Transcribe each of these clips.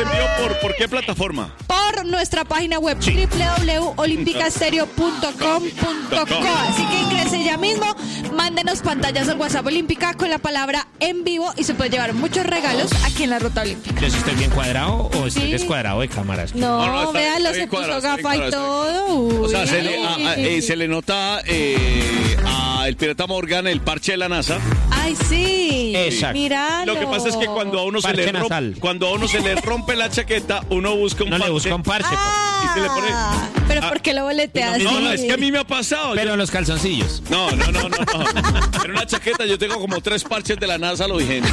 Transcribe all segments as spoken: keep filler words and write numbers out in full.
envío por, ¿por qué plataforma? Por nuestra página web Sí. doble u doble u doble u punto olímpicastereo punto com punto co. Así que ingrese ya mismo, mándenos pantallas al WhatsApp Olímpica con la palabra en vivo y se puede llevar muchos regalos aquí en la Ruta Olímpica. ¿Yo si estoy bien cuadrado o estoy Sí. descuadrado de cámaras? No, No, no, está bien, véalo, está se bien puso cuadrado, está bien gafa y cuadrado, todo. O sea, Uy. se le, a- a- eh, se le nota eh, a el pirata Morgan el parche de la NASA. Ay, sí. Exacto. Míralo. Lo que pasa es que cuando a uno se Parche le rompe, nasal. cuando a uno se le rompe la chaqueta, uno busca un No parche. le busca un parche. Ah, Y se le pone- pero Ah. ¿por qué lo boleteas? No, no, es que a mí me ha pasado. Pero Yo- en los calzoncillos. No, no, no, no, no. En una chaqueta yo tengo como tres parches de la NASA, lo dije.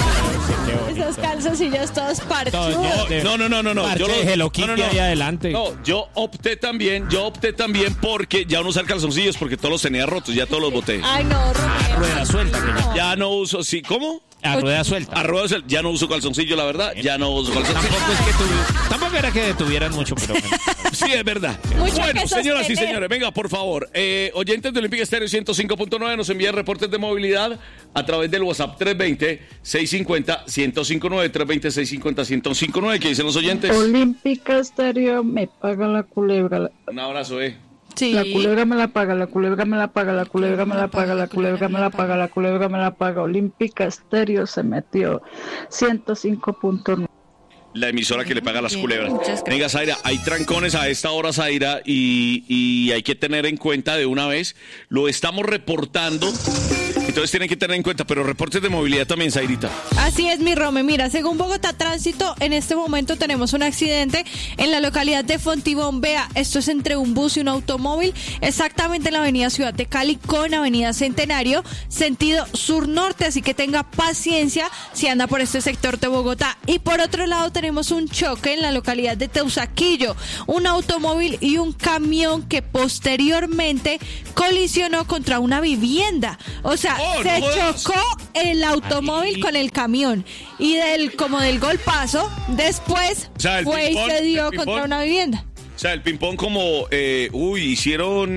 Esos calzoncillos todos parchudos. No, no, no, no, no. Parche Yo lo- de Hello Kitty no, no, no. ahí adelante. No, yo opté también, yo opté también porque ya no usar calzoncillos porque todos los tenía rotos, ya todos los boté. Ay, no, Romeo. Rueda suelta. Que ya. Ya no uso, sí, ¿cómo? A rueda suelta. A ruedas, ya no uso calzoncillo, la verdad, ya no uso calzoncillo. Tampoco es que tuvi- tampoco era que detuvieran mucho, pero bueno. Sí, es verdad. Mucho Bueno, que señoras y sostener. señores, venga, por favor. Eh, oyentes de Olímpica Estéreo ciento cinco punto nueve nos envían reportes de movilidad a través del WhatsApp tres dos cero, seis cinco cero, uno cero cinco nueve, tres dos cero, seis cinco cero, uno cero cinco nueve. ¿Qué dicen los oyentes? Olímpica Estéreo me paga la culebra. La, Un abrazo, eh. Sí. la culebra me la paga, la culebra me la paga, la culebra me la paga, la culebra me la paga, la culebra me la paga. Olímpica Estéreo se metió ciento cinco punto nueve. La emisora que le paga a las Bien, culebras. muchas gracias. Venga, Zaira, hay trancones a esta hora, Zaira, y, y hay que tener en cuenta de una vez. Lo estamos reportando, entonces tienen que tener en cuenta, pero reportes de movilidad también, Zairita. Así es, mi Rome. Mira, según Bogotá Tránsito, en este momento tenemos un accidente en la localidad de Fontibón. Vea, esto es entre un bus y un automóvil, exactamente en la avenida Ciudad de Cali con avenida Centenario, sentido sur-norte, así que tenga paciencia si anda por este sector de Bogotá. Y por otro lado tenemos un choque en la localidad de Teusaquillo, un automóvil y un camión que posteriormente colisionó contra una vivienda. O sea, Oh, se no jodas. chocó el automóvil Ahí. con el camión y del como del golpazo después O sea, el fue y ping-pong, se dio el ping-pong. contra una vivienda. O sea, el ping-pong como, eh, uy, hicieron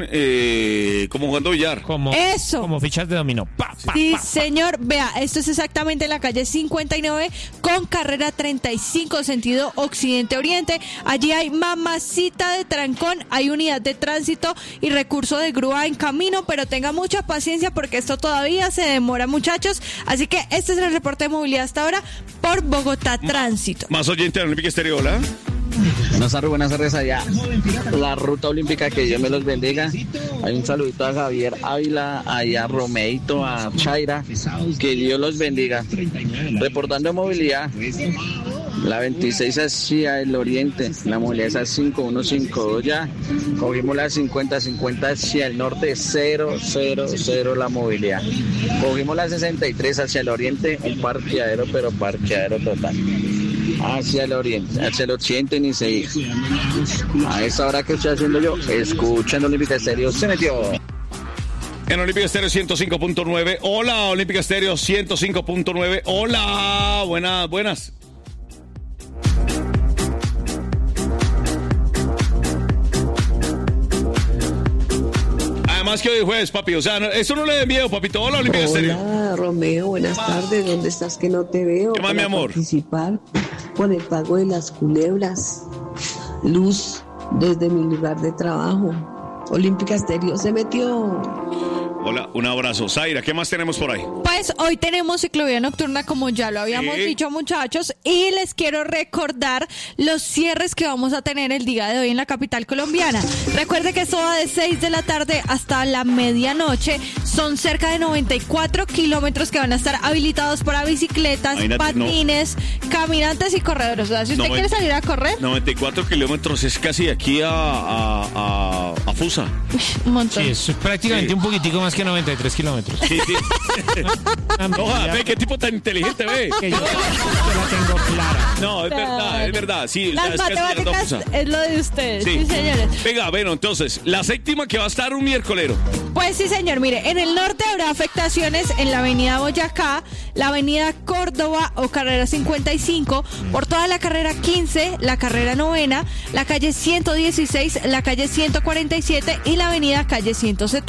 eh, como jugando billar. Como, Eso. como fichas de dominó. Pa, pa, Sí, pa, pa. señor, vea, esto es exactamente en la calle cincuenta y nueve con carrera treinta y cinco sentido occidente-oriente. Allí hay mamacita de trancón, hay unidad de tránsito y recurso de grúa en camino, pero tenga mucha paciencia porque esto todavía se demora, muchachos. Así que este es el reporte de movilidad hasta ahora por Bogotá Tránsito. Más oyente de Olímpica Estéreo, ¿hola? Buenas tardes, buenas tardes allá. La ruta olímpica, que Dios me los bendiga. Hay un saludito a Javier Ávila, allá a Romeito, a Chaira. Que Dios los bendiga. Reportando movilidad. La veintiséis hacia el oriente, la movilidad es a cinco uno cinco dos ya. Cogimos la cincuenta cincuenta hacia el norte, cero cero cero la movilidad. Cogimos la sesenta y tres hacia el oriente, un parqueadero, pero parqueadero total. Hacia el oriente, hacia el occidente ni se diga. A esa hora que estoy haciendo yo, escuchando Olímpica Estéreo, se metió. En Olímpica Estéreo ciento cinco punto nueve. Hola, Olímpica Estéreo ciento cinco punto nueve. Hola, buenas, buenas. Además que hoy es jueves, papi. O sea, no, eso no le den miedo, papito. Hola, Olímpica Estéreo. Hola, Romeo, buenas tardes. ¿Dónde estás que no te veo? ¿Qué más, mi Para amor? participar con el pago de las culebras. Luz desde mi lugar de trabajo. Olímpica Estéreo se metió. Hola, un abrazo. Zaira, ¿qué más tenemos por ahí? Pues hoy tenemos ciclovía nocturna, como ya lo habíamos Sí. dicho, muchachos, y les quiero recordar los cierres que vamos a tener el día de hoy en la capital colombiana. Recuerde que esto va de seis de la tarde hasta la medianoche. Son cerca de noventa y cuatro kilómetros que van a estar habilitados para bicicletas, Imagínate, no. patines, caminantes y corredores. O sea, si usted No, quiere salir a correr, noventa y cuatro kilómetros es casi aquí a, a, a, a Fusa. un montón. Sí, es prácticamente Sí. un poquitico más que noventa y tres kilómetros. Sí, sí. Ojalá, ve qué tipo tan inteligente, ve. Que yo, yo la tengo clara. No, es verdad, es verdad. Sí, Las es casi llegando a matemáticas Fusa. es lo de ustedes, sí. Sí. señores. Venga, bueno, entonces, la séptima que va a estar un miércolero. Pues sí, señor. Mire, en el norte habrá afectaciones en la avenida Boyacá, la avenida Córdoba o carrera cincuenta y cinco, por toda la carrera quince, la carrera novena, la calle ciento dieciséis, la calle ciento cuarenta y siete y la avenida calle ciento setenta.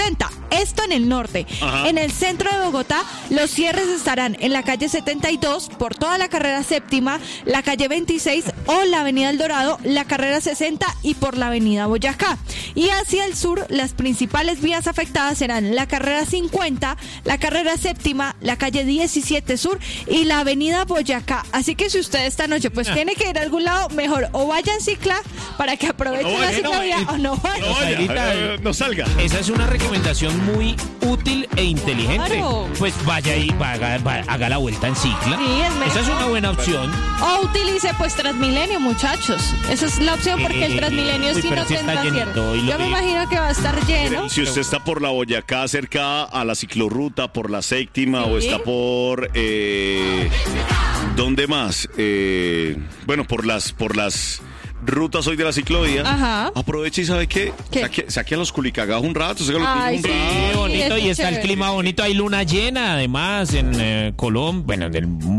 Esto en el norte. Ajá. En el centro de Bogotá, los cierres estarán en la calle setenta y dos, por toda la carrera séptima, la calle veintiséis o la avenida El Dorado, la carrera sesenta y por la avenida Boyacá. Y hacia el sur, las principales vías afectadas serán la carrera cincuenta, la carrera séptima, la calle diecisiete sur y la avenida Boyacá. Así que si usted esta noche pues tiene que ir a algún lado, mejor o vaya en cicla para que aproveche No la vaya, ciclovía no, o no vaya. No vaya, Abuelita, eh, no salga. Esa es una recomendación muy útil e inteligente. Claro. Pues vaya y haga, va- haga la vuelta en cicla. Sí, es mejor. Esa es una buena opción. O utilice pues Transmilenio, muchachos. Esa es la opción porque el Eh, Transmilenio uy, sí pero no sí está tendrá llenito, cierre. y lo- Yo me y- imagino que va a estar lleno. Si usted está por la Boyacá, cerca a la ciclorruta, por la séptima, Sí. o está por... Eh, ¿Dónde más? Eh, bueno, por las... Por las rutas hoy de la ciclovía. Ajá. Aproveche y ¿sabe qué? ¿Qué? Saque, saque a los culicagajos un rato, saque a los Ay, niños un sí. rato. Qué bonito, eso y es está el chévere. clima bonito. Hay luna llena, además, en eh, Colombia, bueno, en,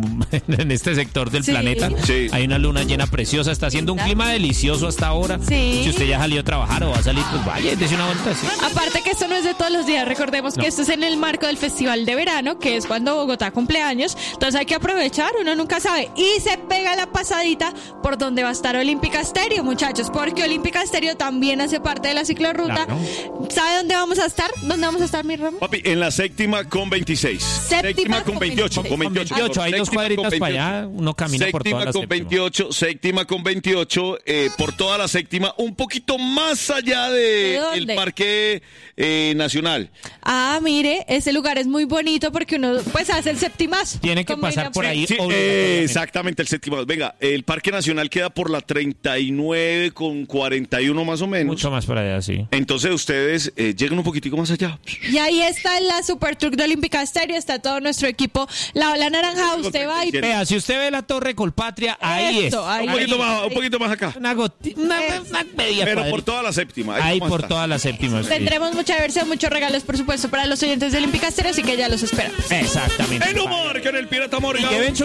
el- en este sector del Sí. planeta. Sí. Hay una luna llena preciosa. Está haciendo un clima delicioso hasta ahora. Sí. Si usted ya salió a trabajar o va a salir, pues vaya, dése una vuelta así. Aparte que esto no es de todos los días, recordemos No. que esto es en el marco del Festival de Verano, que es cuando Bogotá cumple años, entonces hay que aprovechar, uno nunca sabe, y se pega la pasadita por donde va a estar Olímpica Estéreo, muchachos, porque Olímpica Estéreo también hace parte de la ciclorruta. Claro. ¿Sabe dónde vamos a estar? ¿Dónde vamos a estar, mi Ramo? Papi, en la séptima con veintiséis. Séptima con con veintiocho. Con Con veintiocho. veintiocho, hay dos Séptima con cuadritas para veintiocho. allá, uno camina por Séptima toda la con séptima. veintiocho, séptima con veintiocho, eh, por toda la séptima, un poquito más allá ¿De del dónde? Parque eh, Nacional. Ah, mire, ese lugar es muy bonito porque uno pues hace el séptimazo. Tiene que Como pasar diría por pues. ahí. Sí, obligatoriamente. eh, exactamente, el séptimo. Venga, el Parque Nacional queda por la treinta y nueve con cuarenta y uno más o menos. Mucho más para allá, sí. Entonces ustedes eh, llegan un poquitico más allá. Y ahí está en la Super Truck de Olímpica Estéreo, está todo nuestro equipo. La ola naranja, usted va y... treinta y Vea, si usted ve la Torre Colpatria, ahí Eso, es. ahí. Un poquito más, un poquito más acá. Una gotita, una, una media Pero por cuadrita. toda la séptima. Ahí ¿cómo por está? toda la séptima. sí. Tendremos mucha diversión, muchos regalos, por supuesto, para los oyentes de Olímpica Estéreo, así que ya los esperamos. Exactamente. En humor con el Pirata Morgan. Y lleven